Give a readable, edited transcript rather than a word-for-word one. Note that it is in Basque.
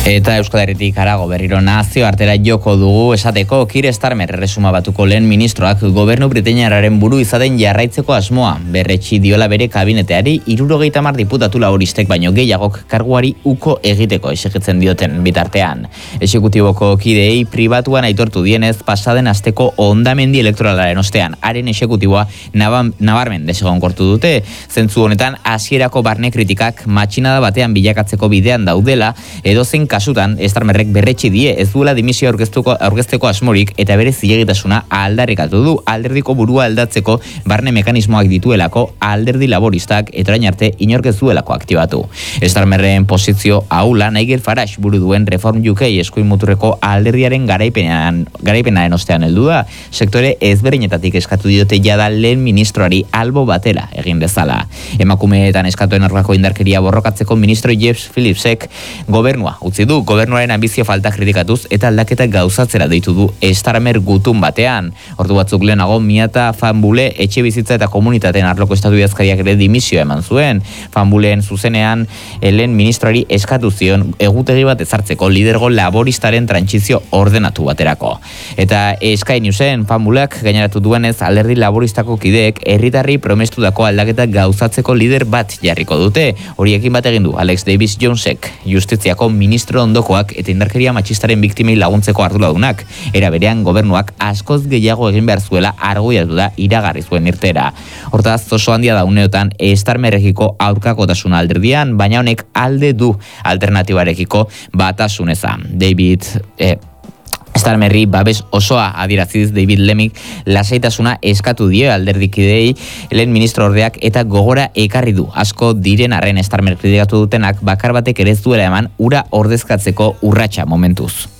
Eta Euskal Herritik harago berriro nazioartera joko dugu esateko Keir Starmer Erresuma Batuko lehen ministroak gobernu britainiarraren buru izaten jarraitzeko asmoa berretsi diola bere kabineteari 70 diputatu laboristek baino gehiagok karguari uko egiteko exigitzen dioten bitartean. Exekutiboko kideei pribatuan aitortu dienez pasaden asteko hondamendi elektoralaren ostean haren exekutiboa nabarmen desegonkortu dute. Zentzu honetan hasierako barne kritikak matxinada batean bilakatzeko bidean daudela edozein kasutan, Starmerrek berretsi die ez duela dimisio aurkezteko asmorik eta bere zilegitasuna aldarrikatu du alderdiko burua aldatzeko barne mekanismoak dituelako alderdi laboristak eta orain arte inork ez duelako aktibatu. Starmerren posizio ahula Nigel Farage buru duen Reform UK eskuin muturreko alderdiaren garaipenaren ostean heldu da. Sektore ezberdinetatik eskatu diote jada lehen ministroari albo batera egin bezala. Emakumeetan eskatuen aurkako indarkeria borrokatzeko ministro Jeff Phillipsek gobernua utzi du gobernuaren ambizio falta kritikatuz eta aldaketa gauzatzera deitu du Starmer gutun batean. Ordu batzuk lehenago Miata Fanbule etxe bizitza eta komunitateen arloko estatu idazkariak ere dimisio eman zuen. Fanbuleen zuzenean lehen ministroari eskatu zion egutegi bat ezartzeko lidergo laboristaren trantsizio ordenatu baterako. Eta Sky Newsen Fanbuleak gaineratu duenez alderdi laboristako kideek herritarri promestutako aldaketa gauzatzeko lider bat jarriko dute. Horiekin bat egin du Alex Davis Jonesek justiziako ministro ondokoak eta indarkeria matxistaren biktimei laguntzeko arduradunak. Era berean gobernuak askoz gehiago egin behar zuela argoiatu da iragarri zuen irtera. Hortaz oso handia da uneotan Starmerrekiko aurkakotasuna alderdian, baina honek alde du alternatibarekiko batasuneza. Starmerri babes osoa adieraziz David Lemmick lasaitasuna eskatu dio alderdikidei lehen ministro ordeak eta gogora ekarri du. Asko diren arren Starmer kritikatu dutenak bakar batek ere ez duela eman ura ordezkatzeko urratsa momentuz.